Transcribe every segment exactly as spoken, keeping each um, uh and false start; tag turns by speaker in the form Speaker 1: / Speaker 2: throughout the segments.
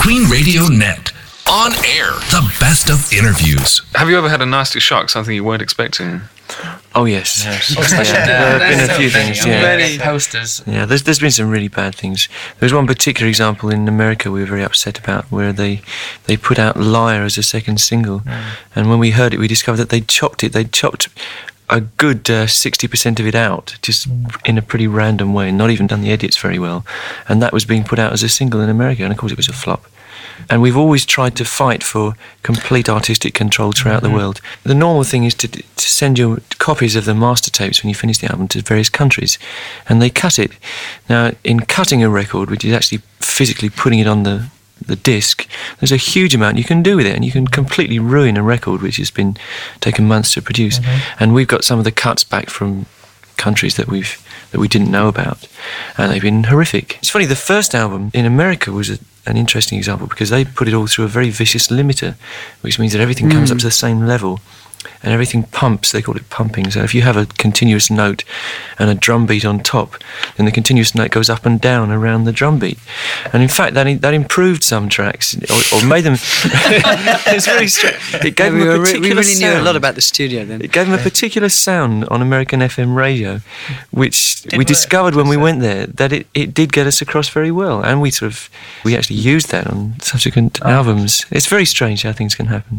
Speaker 1: Queen Radio Net. On air, the best of interviews.
Speaker 2: Have you ever had a nasty shock, something you weren't expecting?
Speaker 3: Oh, yes. yes.
Speaker 4: Oh,
Speaker 3: yeah. There have been a few things, yeah.
Speaker 4: Many posters.
Speaker 3: Yeah, there's, there's been some really bad things. There was one particular example in America we were very upset about, where they, they put out Liar as a second single. Mm. And when we heard it, we discovered that they'd chopped it. They'd chopped a good uh, sixty percent of it out, just in a pretty random way, and not even done the edits very well. And that was being put out as a single in America, and of course it was a flop. And we've always tried to fight for complete artistic control throughout mm-hmm. the world. The normal thing is to, to send your copies of the master tapes when you finish the album to various countries, and they cut it. Now, in cutting a record, which is actually physically putting it on the, the disc, there's a huge amount you can do with it, and you can completely ruin a record which has been taken months to produce. Mm-hmm. And we've got some of the cuts back from countries that we've that we didn't know about, and they've been horrific. It's funny, the first album in America was a an interesting example because they put it all through a very vicious limiter, which means that everything comes mm. up to the same level and everything pumps. They call it pumping. So if you have a continuous note and a drum beat on top, then the continuous note goes up and down around the drum beat. And in fact, that that improved some tracks or, or made them. It's really strange. It gave
Speaker 4: yeah,
Speaker 3: them
Speaker 4: we
Speaker 3: a
Speaker 4: were,
Speaker 3: particular
Speaker 4: we really
Speaker 3: sound.
Speaker 4: knew a lot about the studio then.
Speaker 3: It gave them a particular sound on American F M radio, which did we work. discovered when we went there that it, it did get us across very well, and we sort of we actually used that on subsequent oh. albums. It's very strange how things can happen.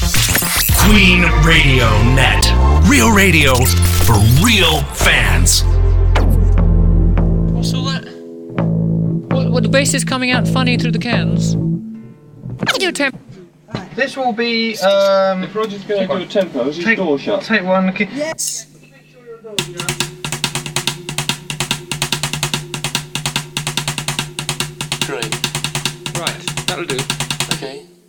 Speaker 1: Queen Radio Net. Real radio for real fans.
Speaker 5: What's all that? What, what, the bass is coming out funny through the cans? You temp-
Speaker 6: This will be, um...
Speaker 7: The project's going to go tempo. Is your door shut?
Speaker 6: Take one, okay.
Speaker 7: Yes!
Speaker 5: Great. Right, that'll do.
Speaker 3: Okay.